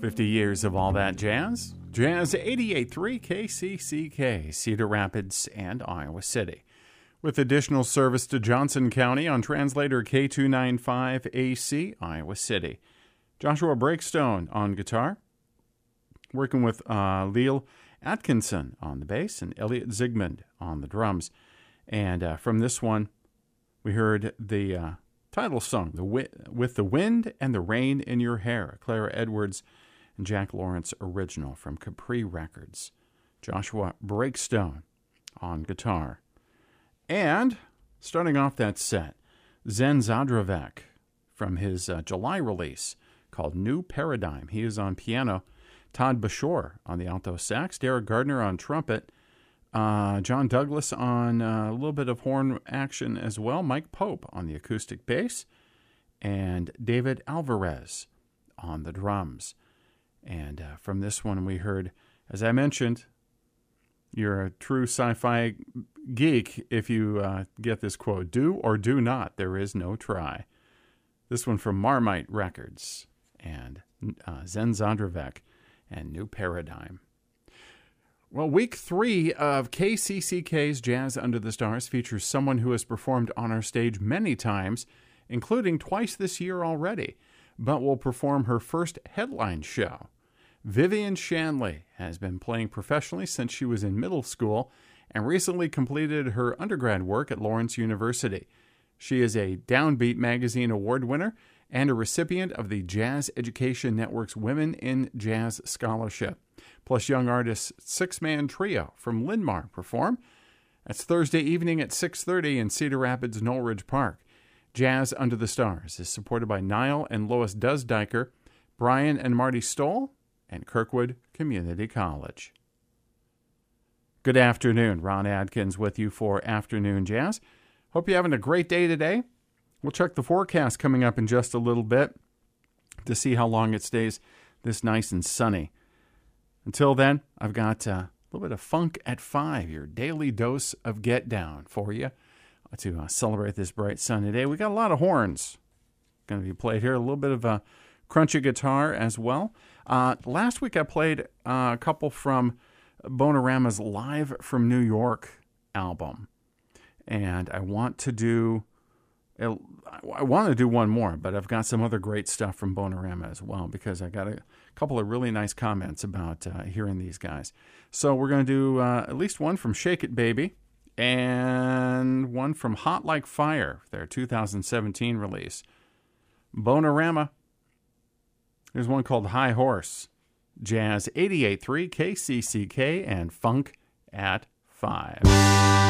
50 years of all that jazz. Jazz 88.3 KCCK, Cedar Rapids and Iowa City. With additional service to Johnson County on translator K295AC, Iowa City. Joshua Breakstone on guitar. Working with Leal Atkinson on the bass and Elliot Zigmund on the drums. And from this one, we heard the title song, With the Wind and the Rain in Your Hair, Clara Edwards and Jack Lawrence original from Capri Records. Joshua Breakstone on guitar. And starting off that set, Zen Zadravec from his July release called New Paradigm. He is on piano. Todd Bashore on the alto sax. Derek Gardner on trumpet. John Douglas on a little bit of horn action as well. Mike Pope on the acoustic bass. And David Alvarez on the drums. And from this one we heard, as I mentioned, you're a true sci-fi geek if you get this quote, do or do not, there is no try. This one from Marmite Records and Zen Zadravec and New Paradigm. Well, week 3 of KCCK's Jazz Under the Stars features someone who has performed on our stage many times, including twice this year already, but will perform her first headline show. Vivian Shanley has been playing professionally since she was in middle school and recently completed her undergrad work at Lawrence University. She is a Downbeat Magazine Award winner and a recipient of the Jazz Education Network's Women in Jazz Scholarship. Plus, Young Artists' six-man trio from Linmar perform. That's Thursday evening at 6:30 in Cedar Rapids, Knowledge Park. Jazz Under the Stars is supported by Niall and Lois Dusdiker, Brian and Marty Stoll, and Kirkwood Community College. Good afternoon. Ron Adkins with you for Afternoon Jazz. Hope you're having a great day today. We'll check the forecast coming up in just a little bit to see how long it stays this nice and sunny. Until then, I've got a little bit of Funk at 5, your daily dose of Get Down for you to celebrate this bright sunny day. We got a lot of horns going to be played here, a little bit of a crunchy guitar as well. Last week I played a couple from Bonorama's Live from New York album. And I want to do one more, but I've got some other great stuff from Bonorama as well, because I got a couple of really nice comments about hearing these guys. So we're going to do at least one from Shake It Baby and one from Hot Like Fire, their 2017 release. Bonorama. There's one called High Horse. Jazz 88.3 KCCK and Funk at 5.